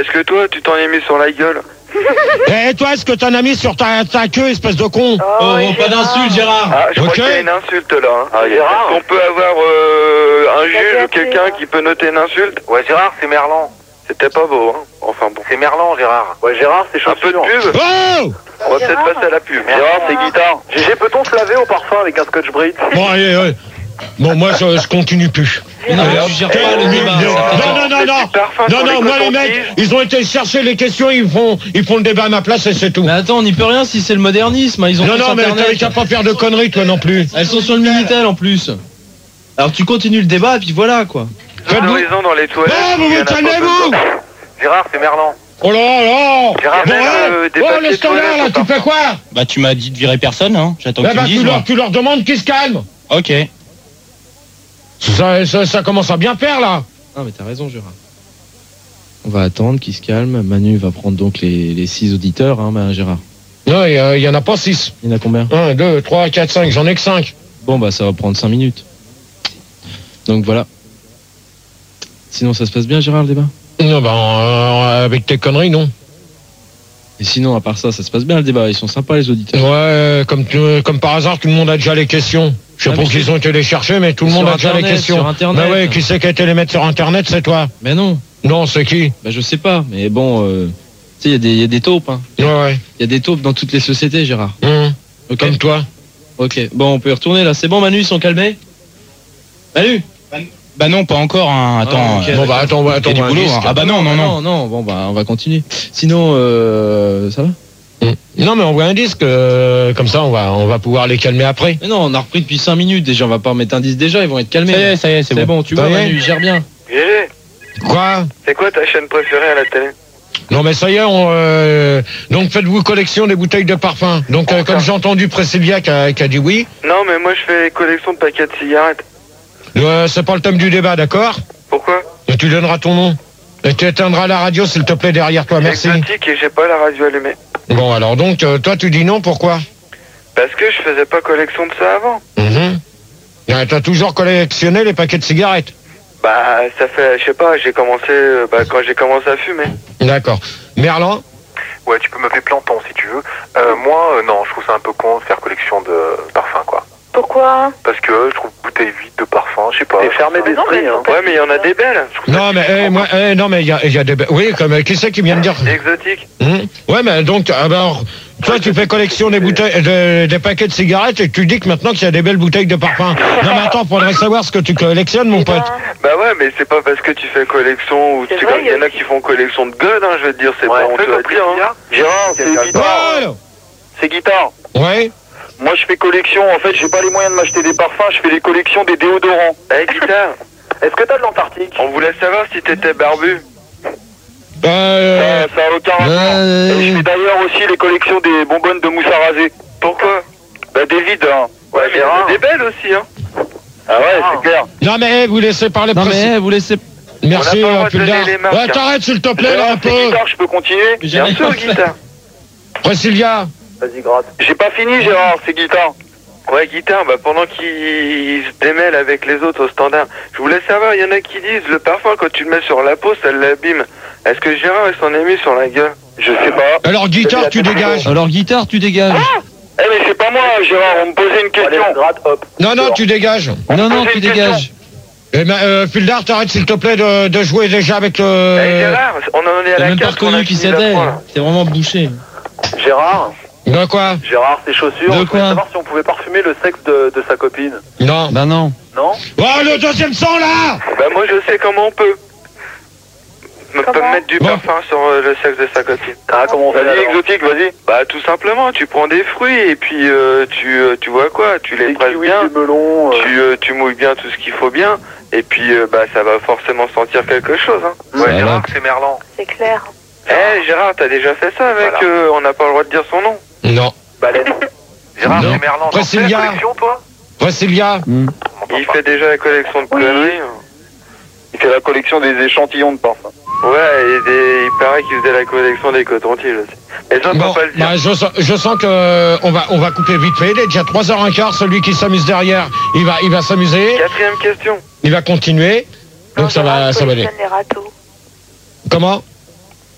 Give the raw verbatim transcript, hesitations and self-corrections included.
Est-ce que toi, tu t'en es mis sur la gueule? Eh, toi, est-ce que t'en as mis sur ta, ta queue, espèce de con? Oh, oh, oh pas d'insulte, Gérard. Ah, je Ok. crois qu'il y a une insulte là. Hein. Ah, Gérard. Est-ce qu'on peut avoir euh, un juge ou quelqu'un qui peut noter une insulte? Ouais, Gérard, c'est Merlan. C'était pas beau, hein. Enfin bon. C'est Merlan, Gérard. Ouais, Gérard, c'est Un peu de chaussures. pub. Oh! On va peut-être passer à la pub. Gérard, c'est guitare. G G, peut-on se laver au parfum avec un scotch brite? Bon, allez, allez. Bon, moi, je, je continue plus. Non, mais tu gères pas le débat. Non, non, non, non. Non, non, moi, les mecs, ils ont été chercher les questions, ils font, ils font le débat à ma place et c'est tout. Mais attends, on n'y peut rien si c'est le modernisme. Ils ont Non, tous non, mais Internet. t'avais qu'à pas faire de conneries, toi non plus. Elles sont sur le Minitel en plus. Alors tu continues le débat et puis voilà quoi. Faites-vous raison dans les toilettes. Ah, vous il y en vous a pas calmez-vous! besoin. Gérard, c'est Merlan. Oh là là! Gérard, Bon, même, hein. euh, des Oh, papiers le standard, toilettes là, au tu fais quoi? Bah tu m'as dit de virer personne, hein. J'attends Bah, que tu bah, me tu dises. leur, moi. tu leur demandes qu'ils se calment. Ok. Ça, ça, ça commence à bien faire, là. Non mais t'as raison Gérard. On va attendre qu'il se calme. Manu va prendre donc les, les six auditeurs, hein, bah, Gérard. Non, il y, y en a pas six. Il y en a combien? Un, deux, trois, quatre, cinq, j'en ai que cinq. Bon bah ça va prendre cinq minutes. Donc voilà. Sinon ça se passe bien Gérard le débat? Non, bah, euh, avec tes conneries, non. Et sinon à part ça, ça se passe bien le débat, ils sont sympas les auditeurs. Ouais, comme, tu- comme par hasard, tout le monde a déjà les questions. Je sais Ah, pas mais qu'ils sur- ont été les chercher, mais tout le sur monde a déjà les Internet, questions. sur Internet. Mais ouais, qui c'est qui a été les mettre sur Internet, c'est toi. Mais non, Non, c'est qui? bah je sais pas, mais bon, euh, tu sais, il y a des- il y a des taupes, hein. Ouais, ouais. Il y a des taupes dans toutes les sociétés Gérard. Hum, Ok. Comme toi. Ok, bon on peut y retourner là, c'est bon Manu, ils sont calmés? Manu? Bah non, pas encore, hein. Attends. Ah, ok. euh, Bon, bah, attends, il y a attends, du on va boulot, un hein. disque. Ah bah non, non, non. Non, non, bon bah on va continuer. Sinon, euh, ça va? Hum. Non, mais on voit un disque, euh, comme ça, on va, on va pouvoir les calmer après. Mais non, on a repris depuis cinq minutes déjà, on va pas remettre un disque déjà, ils vont être calmés. Ça y est, ça y est, c'est C'est bon. bon, tu Ça vois y est Manu, il gère bien. G G, Quoi? c'est quoi ta chaîne préférée à la télé? Non, mais ça y est, on, euh, donc faites-vous collection des bouteilles de parfum. Donc, euh, comme j'ai entendu Priscilla qui a, qui a dit oui, Non, mais moi je fais collection de paquets de cigarettes. euh, c'est pas le thème du débat, d'accord? Pourquoi? Et tu donneras ton nom. Et tu éteindras la radio, s'il te plaît, derrière toi, merci. Exotique et j'ai pas la radio allumée. Bon, alors donc, euh, toi, tu dis non, pourquoi? Parce que je faisais pas collection de ça avant. Mhm. Euh, T'as toujours collectionné les paquets de cigarettes. Bah, ça fait, je sais pas, j'ai commencé, euh, bah, quand j'ai commencé à fumer. D'accord. Merlan? Ouais, tu peux m'appeler Planton si tu veux. Euh, moi, euh, non, je trouve ça un peu con de faire collection de parfums, quoi. Pourquoi? Parce que je trouve bouteille vide de parfum, je sais pas. T'es fermé d'esprit, hein. Ouais, mais il y en a des belles. Je trouve ça Non, mais, eh, moi, eh, non, mais il y a, il y a des... Oui, comme, euh, qui c'est qui vient de dire? exotique. Mhm. Ouais, mais donc, alors, toi, tu fais collection des bouteilles, de- des paquets de cigarettes et tu dis que maintenant qu'il y a des belles bouteilles de parfum. Non, mais attends, faudrait savoir ce que tu collectionnes, mon Eh ben, pote. Bah ouais, mais c'est pas parce que tu fais collection ou C'est tu vrai, il y en il y a a qui font collection de gueules, hein, je veux te dire, c'est Ouais, pas honteux fais-moi à dire. Hein. Gérard, c'est Ouais, guitare. alors. C'est guitare. Ouais. Moi, je fais collection. En fait, j'ai pas les moyens de m'acheter des parfums. Je fais des collections des déodorants. Eh, guitare, Est-ce que t'as de l'Antarctique? on voulait savoir si t'étais barbu. Euh, Ça, ça a aucun rapport. euh, Et je fais d'ailleurs aussi les collections des bonbonnes de mousse à raser. Pourquoi? Bah, des vides, hein. Ouais, mais il y en Gérard. a des belles aussi, hein. Ah ouais, c'est clair. Non, mais eh, vous laissez parler Non précis. mais eh, vous laissez... Merci, On n'a pas le droit euh, de donner Puldar. les marques, Ouais, hein. t'arrêtes, s'il te plaît, là, Gérard, un peu. c'est guitare, je peux continuer? Bien J'ai sûr, rien fait. guitare. Priscilla. Vas-y, gratte. J'ai pas fini, Gérard, c'est guitare. Ouais, guitare, bah pendant qu'il se démêle avec les autres au standard, je voulais savoir, il y en a qui disent, le parfum, quand tu le mets sur la peau, ça l'abîme. Est-ce que Gérard, il s'en est mis sur la gueule? Je sais pas. Alors, guitare, tu dégages. Alors guitare, tu dégages. Eh, mais c'est pas moi, Gérard, on me posait une question. Gratte, hop. Non, non, tu dégages. Non, non, posait tu une question. dégages. Eh ben, euh, Puldar, t'arrêtes, s'il te plaît, de, de jouer déjà avec le... Eh, Gérard, on en est à T'as la même pas carte qu'on a reconnu qui fini la c'était. fois, là. T'es vraiment bouché. Gérard, De quoi? Gérard, ses chaussures. De je voulais quoi savoir si on pouvait parfumer le sexe de, de sa copine. Non. Bah non. Non? Oh, le deuxième sang, là. Bah moi, je sais comment on peut. On peut Comment mettre du Bon. parfum sur euh, le sexe de sa copine. Ah, comment on fait? Vas-y, exotique, vas-y. Bah tout simplement, tu prends des fruits et puis euh, tu, euh, tu vois quoi, tu les Des presses kiwis, bien, du melon. euh. tu, euh, tu mouilles bien tout ce qu'il faut bien et puis euh, bah ça va forcément sentir quelque chose. Hein. Ouais, Ça Gérard, va. c'est Merlan. C'est clair. Eh Gérard, t'as déjà fait ça avec, Voilà. euh, on n'a pas le droit de dire son nom. Non. Baleine. Gérard, Non. c'est Merlan. T'en fais la Priscilla. collection, toi? Priscilla. Hmm. Il fait déjà la collection de Oui. conneries. Il fait la collection des échantillons de parfum. Ouais, et des, il paraît qu'il faisait la collection des cotons-tiges aussi. Mais ça, on Bon, peut pas le dire. bah, je, sens- je sens que euh, on va on va couper vite fait. Il est déjà trois heures quinze. Celui qui s'amuse derrière, il va il va s'amuser. Quatrième question. Il va continuer. Donc Non, ça Gérard, va il ça va aller. collectionne les râteaux. Comment?